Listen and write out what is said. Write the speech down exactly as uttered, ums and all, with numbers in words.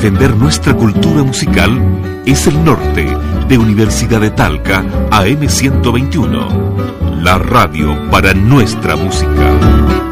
defender nuestra cultura musical es el norte de Universidad de Talca A M ciento veintiuno, la radio para nuestra música.